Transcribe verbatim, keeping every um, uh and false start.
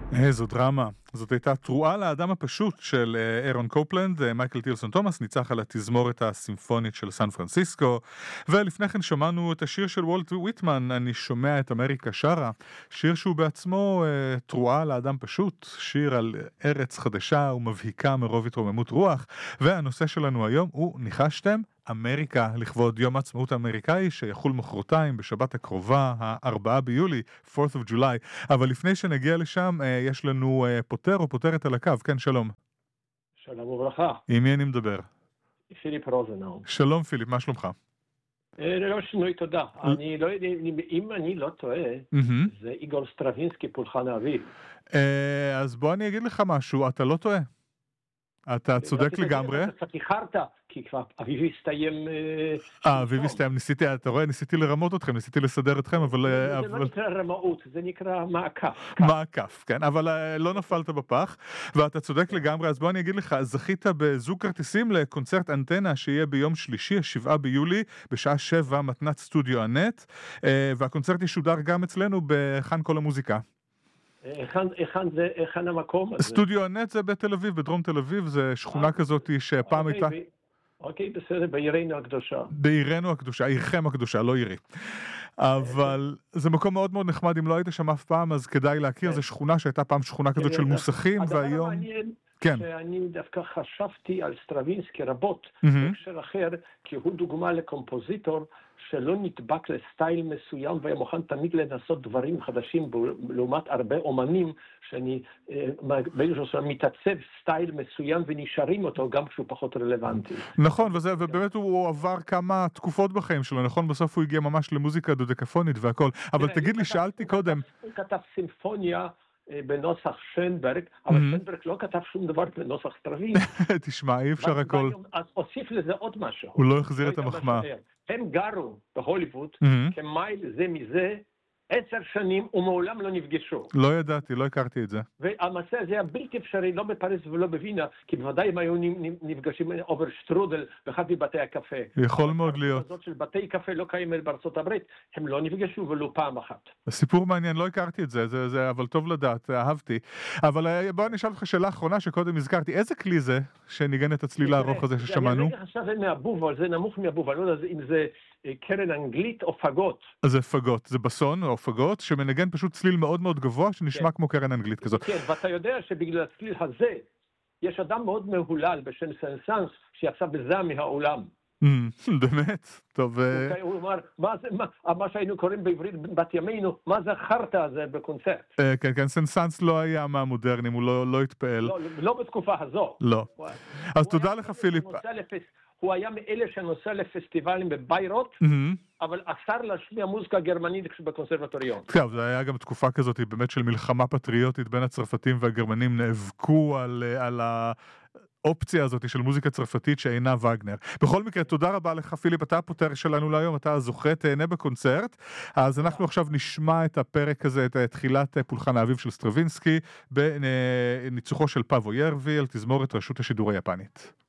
איזו דרמה. זאת הייתה תרועה לאדם הפשוט של אה, אירון קופלנד. אה, מייקל טילסון תומאס ניצח על התזמורת הסימפונית של סן פרנסיסקו, ולפני כן שמענו את השיר של וולט וויטמן, אני שומע את אמריקה שרה, שיר שהוא בעצמו אה, תרועה לאדם פשוט, שיר על ארץ חדשה ומבהיקה מרוב התרוממות רוח. והנושא שלנו היום הוא, ניחשתם, אמריקה, לכבוד יום העצמאות האמריקאי שיחול מחרתיים בשבת הקרובה, ה-ארבעה ביולי, פורת' of July. אבל לפני שנגיע לשם, אה, יש לנו אה, פותר או פותרת על הקו. כן, שלום. שלום וברכה, עם מי אני מדבר? פיליפ רוזנאו. שלום פיליפ, מה שלומך? אה, ללא שינוי תודה. אני לא יודע, אם אני לא טועה, מהמם. זה איגור סטרווינסקי פולחן האביב. אה, אז בוא אני אגיד לך משהו, אתה לא טועה. אתה צודק לגמרי. אתה קצת איחרת, כי כבר אביב הסתיים... אה, אה, אביב הסתיים, ניסיתי, אתה רואה, ניסיתי לרמות אתכם, ניסיתי לסדר אתכם, אבל... אה, זה לא אבל... נקרא רמאות, זה נקרא מעקף. מעקף, כן, אבל אה, לא נפלת בפח, ואתה צודק לגמרי, אז בוא אני אגיד לך, זכית בזוג כרטיסים לקונצרט אנטנה שיהיה ביום שלישי, השבעה ביולי, בשעה שבע, מתנת סטודיו הנט, אה, והקונצרט ישודר גם אצלנו בכאן כל המוזיקה. היכן היכן זה, היכן המקום הזה? סטודיו הנט זה בתל אביב, בדרום תל אביב, זה שכונה כזאת שפעם אוקיי, הייתה... ב- אוקיי, בסדר, בעירנו הקדושה. בעירנו הקדושה, עירכם הקדושה, לא עירי. אבל זה מקום מאוד מאוד נחמד, אם לא היית שם אף פעם, אז כדאי להכיר, זו שכונה שהייתה פעם שכונה כזאת של מוסכים, הדבר והיום... המעניין, כן. שאני דווקא חשבתי על סטרווינסקי רבות, מהמם. בהקשר אחר, כי הוא דוגמה לקומפוזיטור שלא נדבק לסטייל מסוים, והיה מוכן תמיד לנסות דברים חדשים, לעומת הרבה אומנים, שאני אה, באיזשהו שלב מתעצב סטייל מסוים ונשארים אותו גם כשהוא פחות רלוונטי. נכון, וזה, ובאמת הוא עבר כמה תקופות בחיים שלו, נכון? בסוף הוא הגיע ממש למוזיקה דודקפונית והכל. אבל תראה, תגיד הוא לי, כתב- שאלתי הוא קודם, כתב- הוא כתב סימפוניה אה, בנוסח שנברג, אבל מהמם. שנברג לא כתב שום דבר בנוסח סטרווינסקי. תשמע, אי אפשר הכל. אז אוסיף לזה עוד משהו. הוא לא החזיר את יודע המחמאה. משהו אחר. הם גרו בהוליווד מהמם. כמייל זה מזה עשר שנים ומעולם לא נפגשו. לא ידעתי, לא הכרתי את זה. והמסע הזה היה בלתי אפשרי, לא בפריז ולא בווינה, כי בוודאי הם היו נפגשים אובר שטרודל באחד מבתי הקפה. יכול מאוד להיות. הזאת של בתי קפה לא קיימת בארצות הברית, הם לא נפגשו ולא פעם אחת. סיפור מעניין, לא הכרתי את זה, זה, זה, אבל טוב לדעת, אהבתי. אבל אה, בוא אני אשאל אותך שאלה אחרונה שקודם הזכרתי, איזה כלי זה שניגן את הצליל הארוך הזה ששמענו? אני רגע עכשיו זה מהבובל, זה נמוך מהבובל, לא יודע אם זה אה, קרן אנגלית או פגות. אז זה פגות, זה בסון או פגות, שמנגן פשוט צליל מאוד מאוד גבוה, שנשמע כן. כמו קרן אנגלית כזאת. כן, ואתה יודע שבגלל הצליל הזה, יש אדם מאוד מהולל בשם סנסנס, שיצא בזה מהעולם. אמ, באמת? טוב, אה, הוא הוא אמר, מה זה, מה, מה שהיינו קוראים בעברית בת ימינו, מה זה החרטא הזה בקונצרט? אה, כן, כן, סנסנס לא היה מהמודרניים, הוא לא לא התפעל. לא, לא בתקופה הזו. לא. הוא- אז הוא תודה היה לך מאלה פיליפ. שנוסע לפס- הוא היה מאלה שנוסע לפסטיבלים בביירות, אמ, אבל אסר להשמיע מוזיקה גרמנית בקונסרבטוריון. טוב, זה היה גם תקופה כזאת באמת של מלחמה פטריוטית בין הצרפתים והגרמנים, נאבקו על, אה, על האופציה הזאת של מוזיקה צרפתית שאינה וגנר. בכל מקרה, תודה רבה לך פיליפ, אתה הפותר שלנו להיום, אתה הזוכה, תהנה בקונצרט. אז אנחנו עכשיו נשמע את הפרק הזה, את תחילת פולחן האביב של סטרווינסקי, בניצוחו של פאבו ירבי, על תזמורת רשות השידור היפנית.